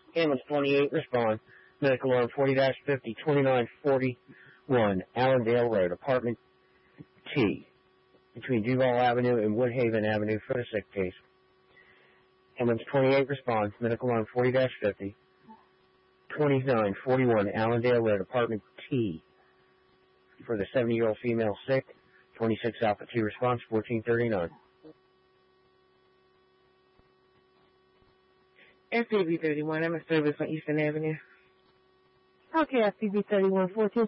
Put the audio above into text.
Ambulance 28, respond. Medical alarm 40-50, 2941, Allendale Road, Apartment T, between Duval Avenue and Woodhaven Avenue for the sick case. Ambulance 28, respond. Medical alarm 40-50, 2941, Allendale Road, Apartment T, for the 70-year-old female sick. 26 Alpha 2, response 1439. SCV 31, I'm a service on Eastern Avenue. Okay, SCV 31, 14